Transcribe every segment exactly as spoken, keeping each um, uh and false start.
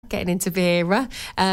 Getting into Vera,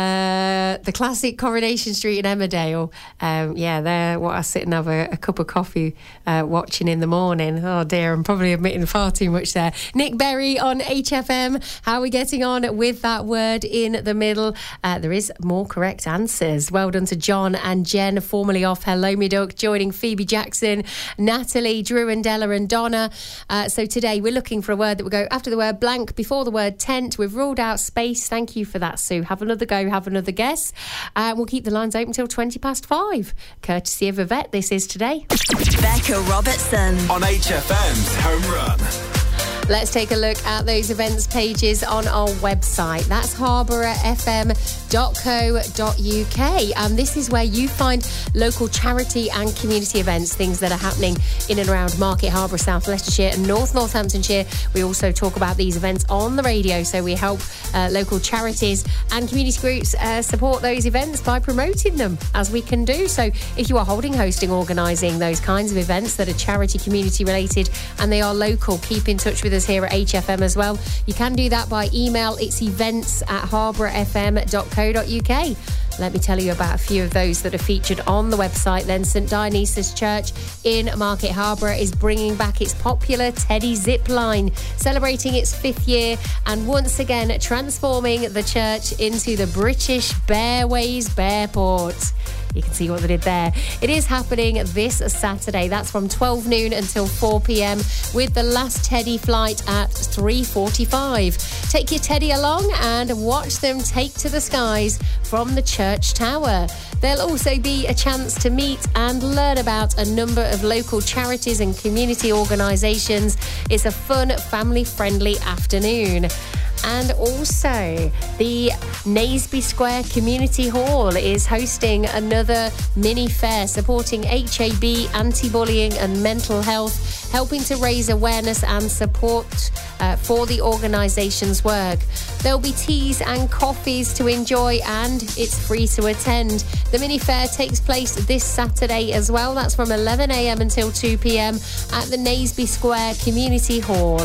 uh, the classic Coronation Street in Emmerdale. Um, yeah, there. What I sit and have a, a cup of coffee uh, watching in the morning. Oh dear, I'm probably admitting far too much there. Nick Berry on H F M. How are we getting on with that word in the middle? Uh, there is more correct answers. Well done to John and Jen, formerly off Hello Me Duck, joining Phoebe Jackson, Natalie, Drew and Della and Donna. Uh, so today we're looking for a word that will go after the word blank, before the word tent. We've ruled out space. Thank you for that, Sue. Have another go, have another guess. Uh, we'll keep the lines open till twenty past five. Courtesy of Yvette, this is Today. Becca Robertson on H F M's Home Run. Let's take a look at those events pages on our website. That's harborough f m dot co dot u k. And this is where you find local charity and community events, things that are happening in and around Market Harborough, South Leicestershire and North Northamptonshire. We also talk about these events on the radio, so we help uh, local charities and community groups uh, support those events by promoting them, as we can do. So if you are holding, hosting, organising those kinds of events that are charity, community related, and they are local, keep in touch with us here at H F M as well. You can do that by email. It's events at harborough f m dot co dot u k. Let me tell you about a few of those that are featured on the website then. St Dionysius Church in Market Harborough is bringing back its popular Teddy Zip Line, celebrating its fifth year and once again transforming the church into the British Bearways Bearport. You can see what they did there. It is happening this Saturday. That's from twelve noon until four p m with the last Teddy flight at three forty-five. Take your Teddy along and watch them take to the skies from the church tower. There'll also be a chance to meet and learn about a number of local charities and community organisations. It's a fun, family-friendly afternoon. And also, the Naseby Square Community Hall is hosting another mini fair supporting H A B, anti-bullying and mental health, helping to raise awareness and support uh, for the organisation's work. There'll be teas and coffees to enjoy and it's free to attend. The mini fair takes place this Saturday as well. That's from eleven a m until two p m at the Naseby Square Community Hall.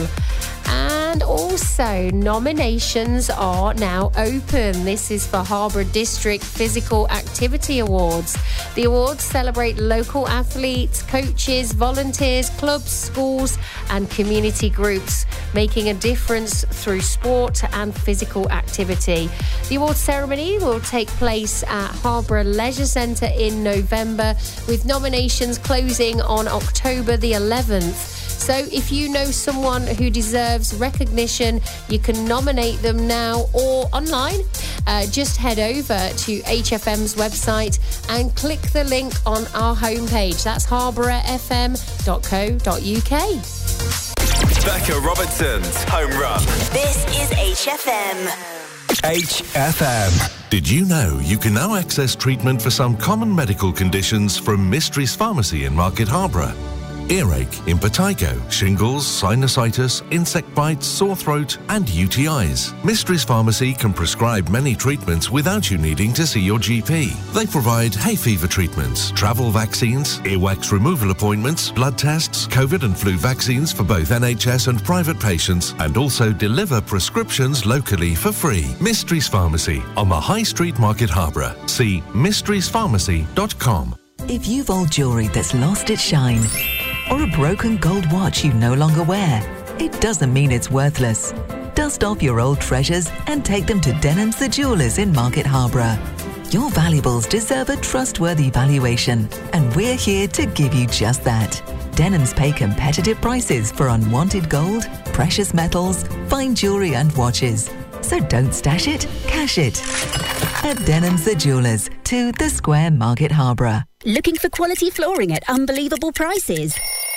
And also, nominations are now open. This is for Harborough District Physical Activity Awards. The awards celebrate local athletes, coaches, volunteers, clubs, schools and community groups making a difference through sport and physical activity. The awards ceremony will take place at Harborough Leisure Centre in November, with nominations closing on October the eleventh. So if you know someone who deserves recognition, you can nominate them now or online. Uh, just head over to H F M's website and click the link on our homepage. That's harborough f m dot co dot u k. Becca Robertson's Home Run. This is H F M. H F M. Did you know you can now access treatment for some common medical conditions from Mysteries Pharmacy in Market Harborough? Earache, impetigo, shingles, sinusitis, insect bites, sore throat and U T Is. Mysteries Pharmacy can prescribe many treatments without you needing to see your G P. They provide hay fever treatments, travel vaccines, earwax removal appointments, blood tests, COVID and flu vaccines for both N H S and private patients, and also deliver prescriptions locally for free. Mysteries Pharmacy on the High Street, Market Harborough. See mysteries pharmacy dot com. If you've old jewellery that's lost its shine, or a broken gold watch you no longer wear, it doesn't mean it's worthless. Dust off your old treasures and take them to Denham's the Jewellers in Market Harborough. Your valuables deserve a trustworthy valuation, and we're here to give you just that. Denham's pay competitive prices for unwanted gold, precious metals, fine jewellery and watches. So don't stash it, cash it. At Denham's the Jewellers, to the Square, Market Harborough. Looking for quality flooring at unbelievable prices?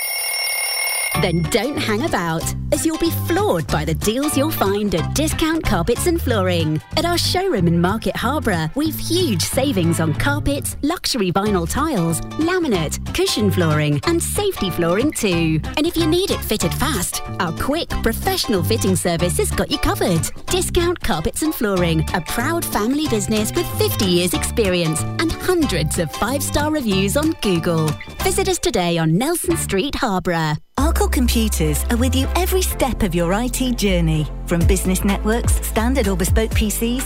Then don't hang about, as you'll be floored by the deals you'll find at Discount Carpets and Flooring. At our showroom in Market Harborough, we've huge savings on carpets, luxury vinyl tiles, laminate, cushion flooring and safety flooring too. And if you need it fitted fast, our quick, professional fitting service has got you covered. Discount Carpets and Flooring, a proud family business with fifty years experience and hundreds of five-star reviews on Google. Visit us today on Nelson Street, Harborough. Arco Computers are with you every step of your I T journey. From business networks, standard or bespoke P Cs,